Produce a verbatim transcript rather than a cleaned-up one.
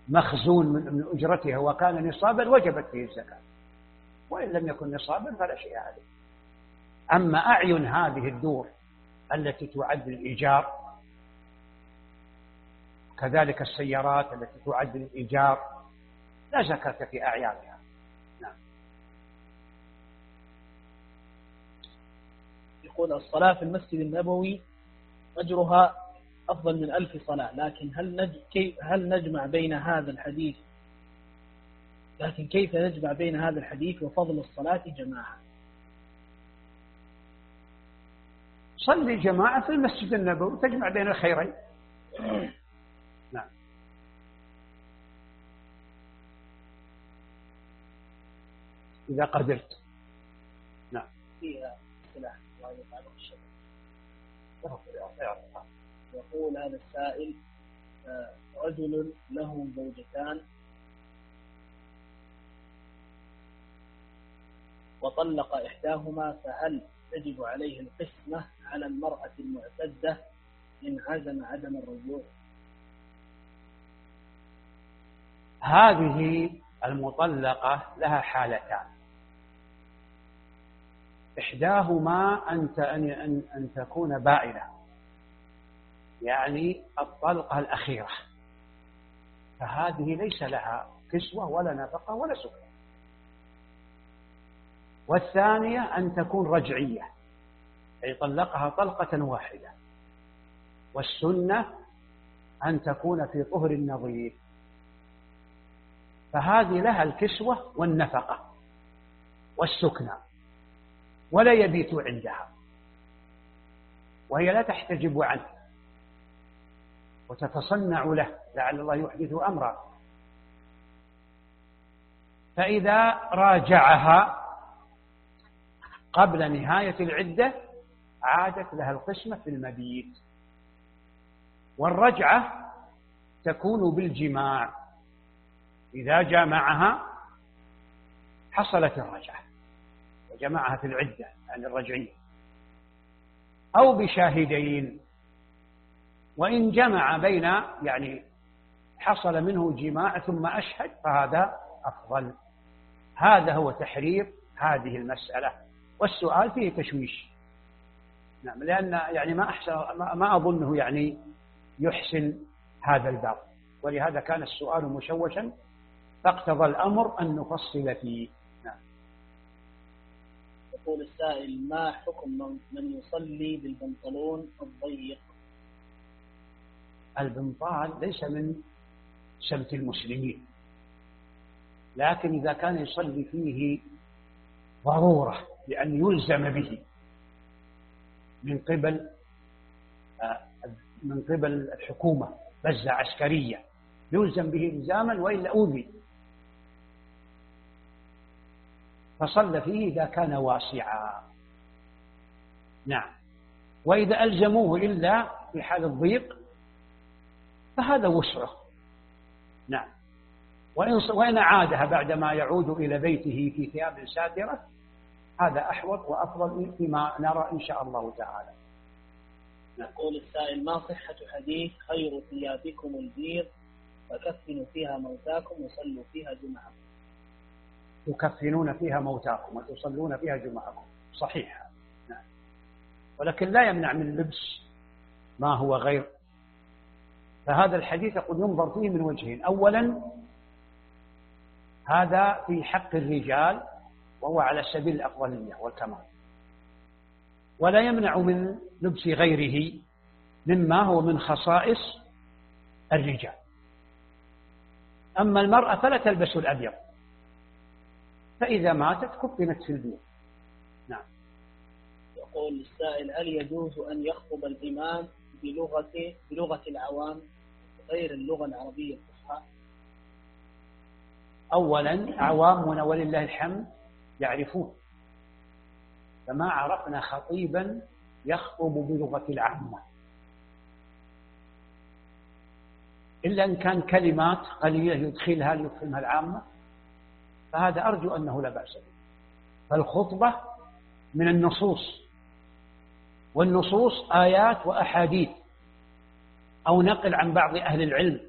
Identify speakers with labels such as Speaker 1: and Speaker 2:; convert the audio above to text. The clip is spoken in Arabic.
Speaker 1: مخزون من أجرتها وكان نصابا وجبت فيه الزكاة، وإن لم يكن نصابا فلا شيء عليه. أما أعين هذه الدور التي تعد للإيجار، كذلك السيارات التي تعد للإيجار، لا زكاة في أعيانها. نعم.
Speaker 2: يقول الصلاة في المسجد النبوي أجرها أفضل من ألف صلاة، لكن هل نج... كيف هل نجمع بين هذا الحديث لكن كيف نجمع بين هذا الحديث وفضل الصلاة جماعة؟
Speaker 1: صلي جماعة في المسجد النبوي تجمع بين الخيرين. نعم. إذا قدرت. نعم.
Speaker 2: فيها سلاح الله يفعله الشيء. يقول هذا السائل: رجل له زوجتان وطلق إحداهما، فهل تجب عليه القسمة على المرأة المعتدة إن عزم عدم الرجوع؟
Speaker 1: هذه المطلقة لها حالتان: إحداهما أن أن أن تكون بائنة، يعني الطلقة الأخيرة، فهذه ليس لها كسوة ولا نفقة ولا سكن. والثانية أن تكون رجعية، أي طلقها طلقة واحدة، والسنة أن تكون في طهر النظير، فهذه لها الكسوة والنفقة والسكنى ولا يبيت عندها، وهي لا تحتجب عنه وتتصنع له لعل الله يحدث أمرا. فإذا راجعها قبل نهاية العدة عادت لها القسمة في المبيت، والرجعة تكون بالجماع، إذا جامعها حصلت الرجعة وجمعها في العدة عن الرجعية، أو بشاهدين، وإن جمع بين يعني حصل منه جماع ثم أشهد فهذا أفضل. هذا هو تحرير هذه المسألة، والسؤال فيه تشويش. نعم، لأن يعني ما أحسن ما أظنه يعني يحسن هذا الباب، ولهذا كان السؤال مشوشا فاقتضى الأمر أن نفصل فيه. نعم.
Speaker 2: يقول السائل: ما حكم من يصلي بالبنطلون الضيق؟
Speaker 1: البنطال ليس من سمت المسلمين، لكن إذا كان يصلي فيه ضرورة لأن يلزم به من قبل من قبل الحكومة، بزة عسكرية يلزم به إلزاما وإلا أوذي، فصلى فيه إذا كان واسعا. نعم. وإذا ألزموه إلا في حال الضيق فهذا وسعه. نعم. وإن عادها بعدما يعود إلى بيته في ثياب ساترة هذا أحوط وأفضل فيما نرى إن شاء الله تعالى.
Speaker 2: يقول السائل: ما صحة حديث خير ثيابكم البيض فكفنوا فيها موتاكم وصلوا فيها جمعكم؟
Speaker 1: تكفنون فيها موتاكم وتصلون فيها جمعكم، صحيح. نعم. ولكن لا يمنع من لبس ما هو غير. فهذا الحديث قد ينظر فيه من وجهين: أولا هذا في حق الرجال وهو على سبيل الأفضلية والكمال، ولا يمنع من لبس غيره مما هو من خصائص الرجال. أما المرأة فلا تلبس الأبيض، فإذا ماتت كفنت في البيض. نعم.
Speaker 2: يقول السائل: هل يجوز أن يخطب الإمام بلغة بلغة العوام غير اللغة العربية الفصحى؟
Speaker 1: أولا عوامنا ولله الحمد يعرفون، فما عرفنا خطيبا يخطب بلغة العامة إلا إن كان كلمات قليلة يدخلها ليفهمها العامة، فهذا أرجو أنه لا بأس به. فالخطبة من النصوص، والنصوص آيات وأحاديث أو نقل عن بعض أهل العلم